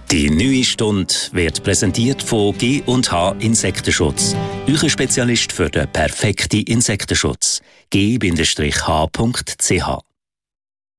Die neue Stunde wird präsentiert von G&H Insektenschutz. Euer Spezialist für den perfekten Insektenschutz. g-h.ch